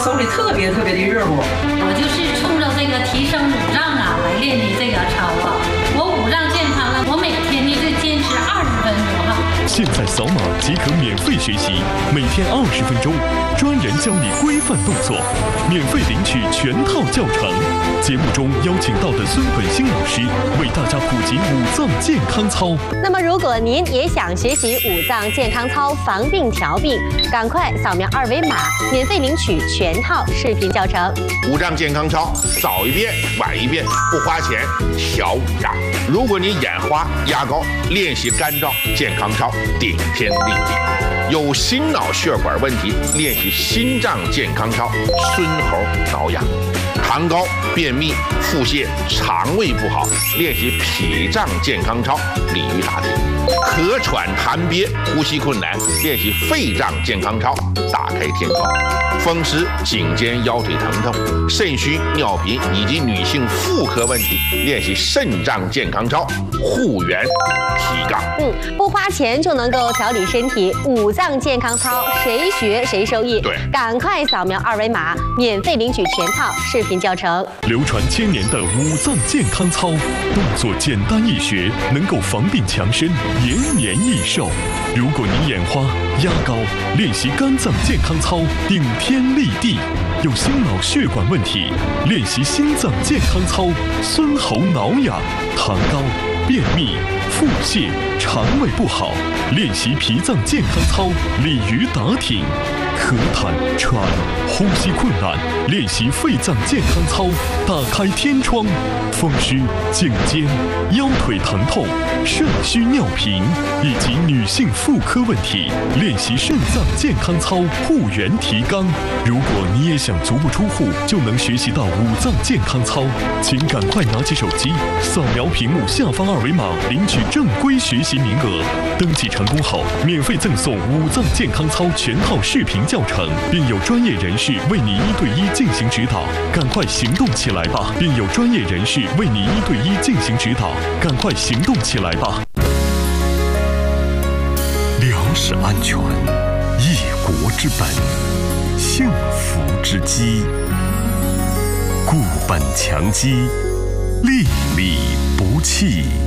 手里特别的热乎。 我就是冲着这个提升五脏啊来练的这个操啊。我五脏健康了，我每天呢就坚持20分钟哈。 现在扫码即可免费学习，每天20分钟，专人教你规范动作，免费领取全套教程。节目中邀请到的孙本兴老师为大家普及五脏健康操。 那么，如果您也想学习五脏健康操防病调病，赶快扫描2维码，免费领取全套视频教程。 五脏健康操，早一遍晚一遍，不花钱，调五脏。如果你眼花压高，练习干燥健康操，顶天立地。有心脑血管问题，练习心脏健康操，孙猴挠痒。糖高、便秘、腹泻、肠胃不好，练习脾脏健康操，鲤鱼打挺。咳喘痰憋、呼吸困难，练习肺脏健康操，打开天窗。风湿、颈肩、腰腿疼痛、肾虚、尿频以及女性妇科问题，练习肾脏健康操，护元提杠。 不花钱就能够调理身体，五脏健康操谁学谁受益。 对， 赶快扫描2维码，免费领取全套视频教程。 流传千年的五脏健康操，动作简单易学，能够防病强身，延年益寿。如果你眼花、压高，练习肝脏健康操，顶天立地。有心脑血管问题，练习心脏健康操，孙猴挠痒。糖高、便秘、腹泻、肠胃不好，练习脾脏健康操，鲤鱼打挺。咳痰、喘、呼吸困难，练习肺脏健康操，打开天窗。风湿、颈肩、腰腿疼痛、肾虚尿频以及女性妇科问题，练习肾脏健康操，护元提纲。如果你也想足不出户就能学习到五脏健康操，请赶快拿起手机，扫描屏幕下方2维码，领取正规学习名额。登记成功后，免费赠送五脏健康操全套视频教程，并有专业人士为你1对1进行指导。赶快行动起来吧！并有专业人士为你1对1进行指导，赶快行动起来吧！ 粮食安全，一国之本，幸福之基。固本强基，粒粒不弃。